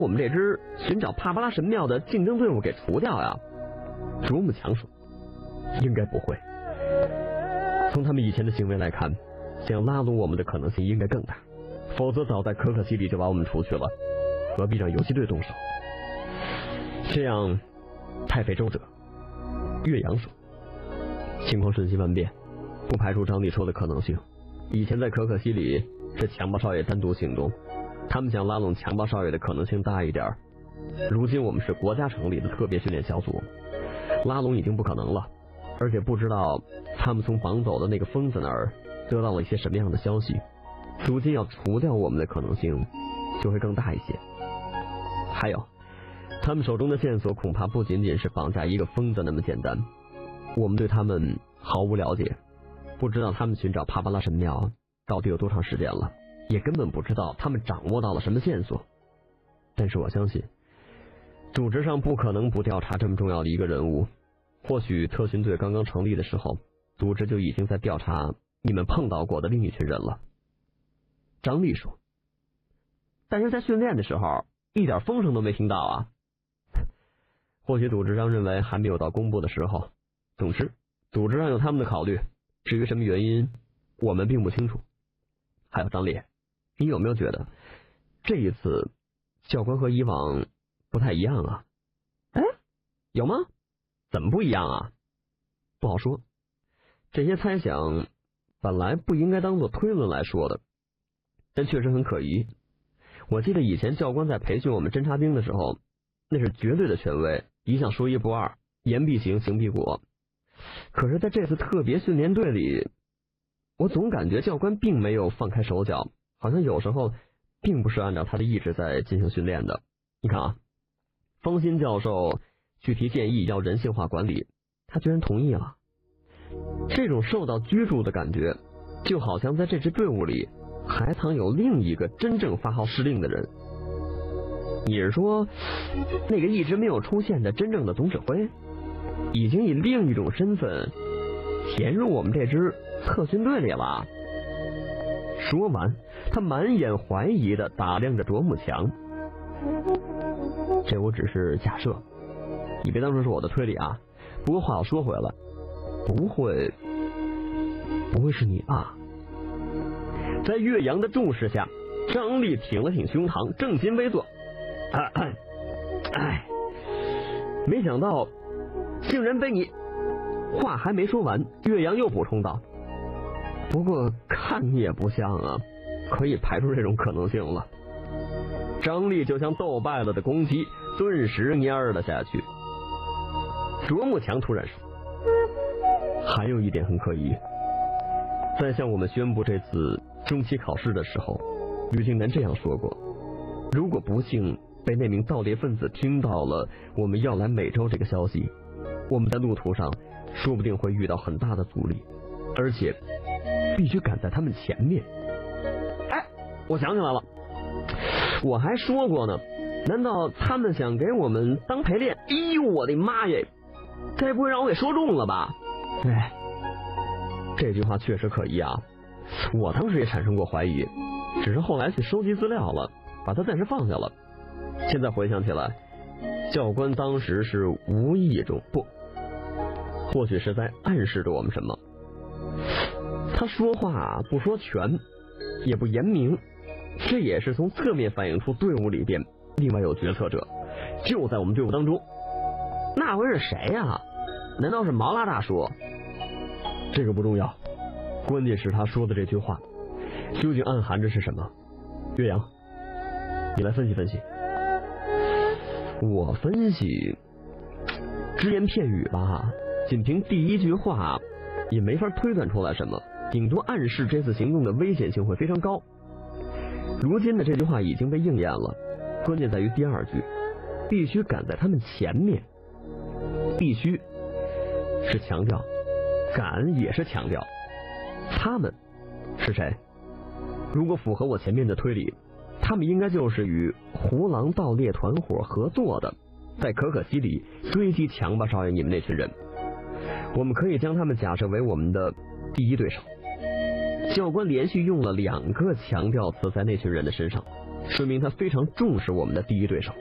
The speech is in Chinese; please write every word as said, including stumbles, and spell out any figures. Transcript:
我们这支寻找帕巴拉神庙的竞争队伍给除掉呀？卓木强说，应该不会。从他们以前的行为来看，想拉拢我们的可能性应该更大，否则早在可可西里就把我们除去了，何必让游击队动手？这样，太妃周者，岳阳说，情况瞬息万变，不排除张力说的可能性。以前在可可西里是强暴少爷单独行动，他们想拉拢强暴少爷的可能性大一点。如今我们是国家成立的特别训练小组，拉拢已经不可能了，而且不知道他们从绑走的那个疯子那儿得到了一些什么样的消息，如今要除掉我们的可能性就会更大一些。还有，他们手中的线索恐怕不仅仅是绑架一个疯子那么简单，我们对他们毫无了解，不知道他们寻找帕巴拉神庙到底有多长时间了，也根本不知道他们掌握到了什么线索。但是我相信组织上不可能不调查这么重要的一个人物，或许特训队刚刚成立的时候，组织就已经在调查你们碰到过的另一群人了。张丽说，但是在训练的时候一点风声都没听到啊。或许组织上认为还没有到公布的时候，总之组织上有他们的考虑，至于什么原因我们并不清楚。还有张烈，你有没有觉得这一次教官和以往不太一样啊？哎，有吗？怎么不一样啊？不好说，这些猜想本来不应该当做推论来说的，但确实很可疑。我记得以前教官在培训我们侦察兵的时候，那是绝对的权威，一向说一不二，言必行，行必果。可是在这次特别训练队里，我总感觉教官并没有放开手脚，好像有时候并不是按照他的意志在进行训练的。你看啊，方心教授去提建议要人性化管理，他居然同意了。这种受到拘束的感觉，就好像在这支队伍里还藏有另一个真正发号施令的人。你是说那个一直没有出现的真正的总指挥已经以另一种身份填入我们这支特训队里了？说完，他满眼怀疑地打量着卓木强。这我只是假设，你别当成是我的推理啊。不过话要说回来，不会不会是你吧？在岳阳的注视下，张力挺了挺胸膛，正襟危坐。哎，哎，没想到竟然被你……话还没说完，岳阳又补充道：“不过看也不像啊，可以排除这种可能性了。”张力就像斗败了的公鸡，顿时蔫了下去。卓木强突然说：“还有一点很可疑，在向我们宣布这次中期考试的时候，吕静南这样说过：如果不幸被那名盗猎分子听到了我们要来美洲这个消息，我们在路途上说不定会遇到很大的阻力，而且必须赶在他们前面。”哎，我想起来了，我还说过呢，难道他们想给我们当陪练？哎呦我的妈耶，该不会让我给说中了吧？哎，这句话确实可疑啊，我当时也产生过怀疑，只是后来去收集资料了，把它暂时放下了。现在回想起来，教官当时是无意中，不，或许是在暗示着我们什么。他说话不说全，也不言明，这也是从侧面反映出队伍里边另外有决策者，就在我们队伍当中。那回是谁呀？难道是毛拉大叔？这个不重要，关键是他说的这句话究竟暗含着是什么？岳阳，你来分析分析。我分析，只言片语吧，仅凭第一句话也没法推断出来什么，顶多暗示这次行动的危险性会非常高。如今的这句话已经被应验了，关键在于第二句，必须赶在他们前面。必须是强调，赶也是强调，他们是谁？如果符合我前面的推理，他们应该就是与胡狼盗猎团伙合作的，在可可西里追击强暴少爷你们那群人。我们可以将他们假设为我们的第一对手。教官连续用了两个强调词在那群人的身上， 说明他非常重视我们的第一对手。